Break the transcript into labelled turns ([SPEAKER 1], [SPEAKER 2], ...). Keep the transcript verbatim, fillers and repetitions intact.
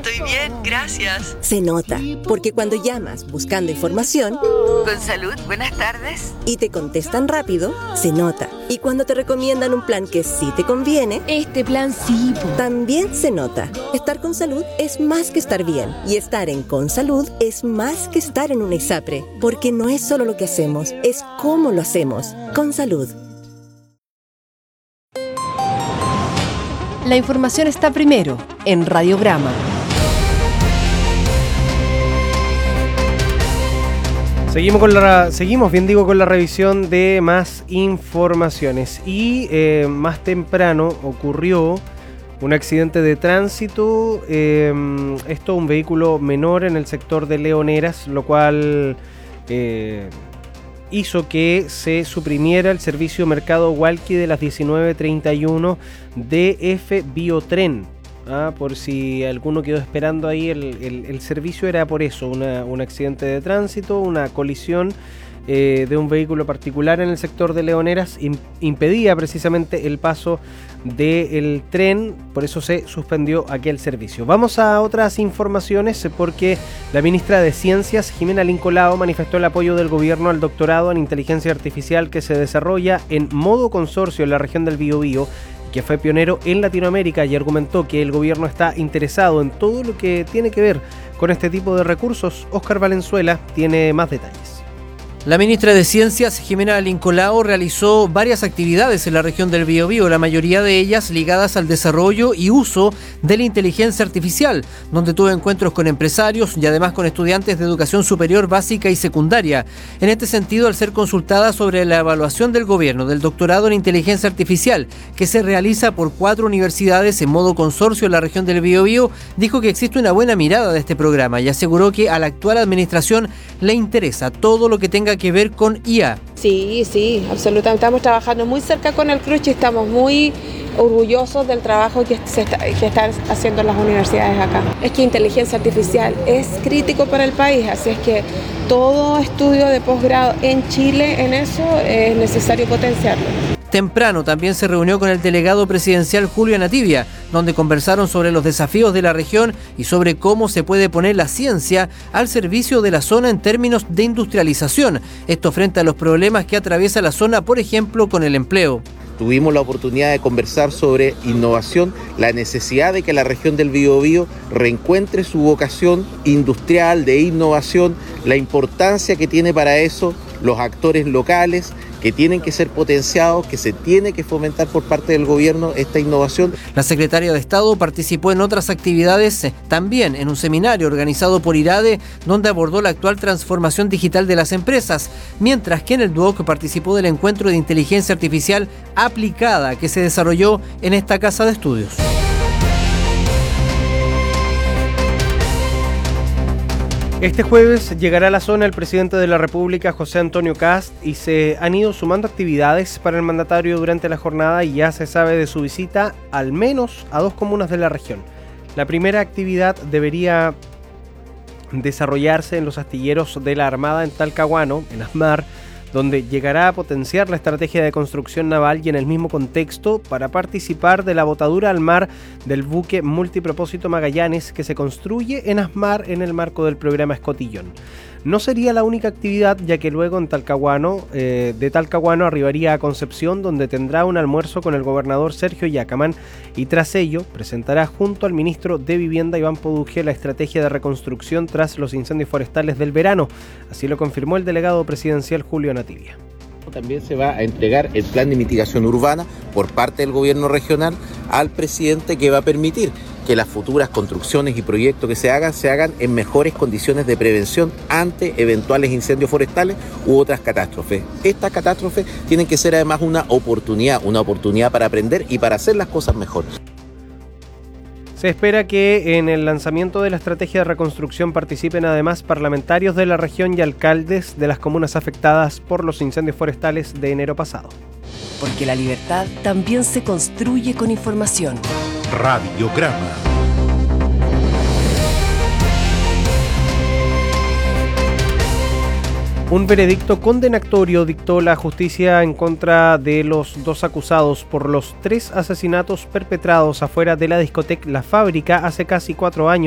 [SPEAKER 1] Estoy bien, gracias.
[SPEAKER 2] Se nota, porque cuando llamas buscando información...
[SPEAKER 1] Con salud, buenas tardes.
[SPEAKER 2] Y te contestan rápido, se nota. Y cuando te recomiendan un plan que sí te conviene...
[SPEAKER 3] Este plan sí, po.
[SPEAKER 2] También se nota. Estar con salud es más que estar bien. Y estar en Con Salud es más que estar en una ISAPRE. Porque no es solo lo que hacemos, es cómo lo hacemos. Con Salud.
[SPEAKER 3] La información está primero en Radiograma.
[SPEAKER 4] Seguimos, con la, seguimos bien digo, con la revisión de más informaciones. Y eh, más temprano ocurrió un accidente de tránsito. Eh, esto, un vehículo menor en el sector de Leoneras, lo cual eh, hizo que se suprimiera el servicio Mercado Hualqui de las diecinueve treinta y uno D F Biotren. Ah, por si alguno quedó esperando ahí, el, el, el servicio era por eso, una, un accidente de tránsito, una colisión eh, de un vehículo particular en el sector de Leoneras, im, impedía precisamente el paso del tren, por eso se suspendió aquel servicio. Vamos a otras informaciones porque la ministra de Ciencias, Jimena Lincolao, manifestó el apoyo del gobierno al doctorado en inteligencia artificial que se desarrolla en modo consorcio en la región del Biobío, que fue pionero en Latinoamérica, y argumentó que el gobierno está interesado en todo lo que tiene que ver con este tipo de recursos. Óscar Valenzuela tiene más detalles.
[SPEAKER 5] La ministra de Ciencias, Jimena Lincolao, realizó varias actividades en la región del Biobío, la mayoría de ellas ligadas al desarrollo y uso de la inteligencia artificial, donde tuvo encuentros con empresarios y además con estudiantes de educación superior básica y secundaria. En este sentido, al ser consultada sobre la evaluación del gobierno del doctorado en inteligencia artificial, que se realiza por cuatro universidades en modo consorcio en la región del Biobío, dijo que existe una buena mirada de este programa y aseguró que a la actual administración le interesa todo lo que tenga que ver con I A.
[SPEAKER 6] Sí, sí, absolutamente. Estamos trabajando muy cerca con el CRUCH y estamos muy orgullosos del trabajo que, se está, que están haciendo las universidades acá. Es que inteligencia artificial es crítico para el país, así es que todo estudio de posgrado en Chile en eso es necesario potenciarlo.
[SPEAKER 5] Temprano también se reunió con el delegado presidencial Julio Anativia, donde conversaron sobre los desafíos de la región y sobre cómo se puede poner la ciencia al servicio de la zona en términos de industrialización. Esto frente a los problemas que atraviesa la zona, por ejemplo, con el empleo.
[SPEAKER 7] Tuvimos la oportunidad de conversar sobre innovación, la necesidad de que la región del Biobío reencuentre su vocación industrial de innovación, la importancia que tiene para eso los actores locales, que tienen que ser potenciados, que se tiene que fomentar por parte del gobierno esta innovación.
[SPEAKER 5] La secretaria de Estado participó en otras actividades, eh, también en un seminario organizado por IRADE, donde abordó la actual transformación digital de las empresas, mientras que en el Duoc participó del encuentro de inteligencia artificial aplicada que se desarrolló en esta casa de estudios.
[SPEAKER 4] Este jueves llegará a la zona el presidente de la República, José Antonio Kast, y se han ido sumando actividades para el mandatario durante la jornada y ya se sabe de su visita al menos a dos comunas de la región. La primera actividad debería desarrollarse en los astilleros de la Armada en Talcahuano, en Asmar, donde llegará a potenciar la estrategia de construcción naval y en el mismo contexto para participar de la botadura al mar del buque multipropósito Magallanes que se construye en Asmar en el marco del programa Escotillón. No sería la única actividad, ya que luego en Talcahuano, eh, de Talcahuano arribaría a Concepción, donde tendrá un almuerzo con el gobernador Sergio Yacamán y tras ello presentará junto al ministro de Vivienda Iván Poduje la estrategia de reconstrucción tras los incendios forestales del verano. Así lo confirmó el delegado presidencial Julio Anativia.
[SPEAKER 7] También se va a entregar el plan de mitigación urbana por parte del gobierno regional al presidente, que va a permitir que las futuras construcciones y proyectos que se hagan, se hagan en mejores condiciones de prevención ante eventuales incendios forestales u otras catástrofes. Estas catástrofes tienen que ser además una oportunidad, una oportunidad para aprender y para hacer las cosas mejor.
[SPEAKER 4] Se espera que en el lanzamiento de la estrategia de reconstrucción participen además parlamentarios de la región y alcaldes de las comunas afectadas por los incendios forestales de enero pasado.
[SPEAKER 3] Porque la libertad también se construye con información.
[SPEAKER 8] Radiograma.
[SPEAKER 4] Un veredicto condenatorio dictó la justicia en contra de los dos acusados por los tres asesinatos perpetrados afuera de la discoteca La Fábrica hace casi cuatro años.